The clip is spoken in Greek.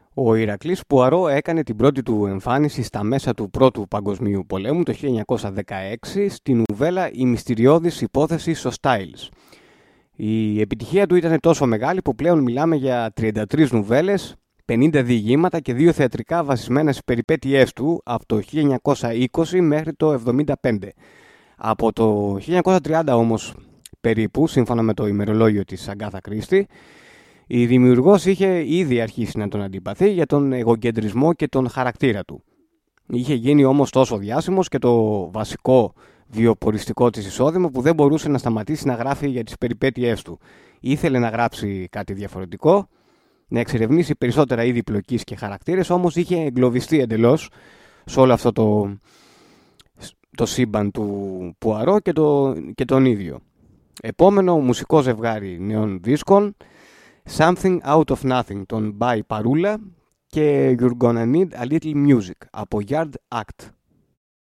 Ο Ηρακλής Πουαρό έκανε την πρώτη του εμφάνιση στα μέσα του Πρώτου Παγκοσμίου Πολέμου το 1916 στην νουβέλα «Η μυστηριώδης υπόθεση στο Styles». Η επιτυχία του ήταν τόσο μεγάλη που πλέον μιλάμε για 33 νουβέλες, 50 διηγήματα και 2 θεατρικά βασισμένα στις περιπέτειές του από το 1920 μέχρι το 1975. Από το 1930 όμως περίπου, σύμφωνα με το ημερολόγιο της Αγκάθα Κρίστη, η δημιουργός είχε ήδη αρχίσει να τον αντιπαθεί για τον εγωκεντρισμό και τον χαρακτήρα του. Είχε γίνει όμως τόσο διάσημος και το βασικό βιοποριστικό της εισόδημα που δεν μπορούσε να σταματήσει να γράφει για τις περιπέτειές του. Ήθελε να γράψει κάτι διαφορετικό, να εξερευνήσει περισσότερα είδη πλοκής και χαρακτήρες, όμως είχε εγκλωβιστεί εντελώς σε όλο αυτό το σύμπαν του Πουαρό και τον ίδιο. Επόμενο μουσικό ζευγάρι νέων δίσκων, Something Out of Nothing, τον By Parula και You're Gonna Need a Little Music από Yard Act.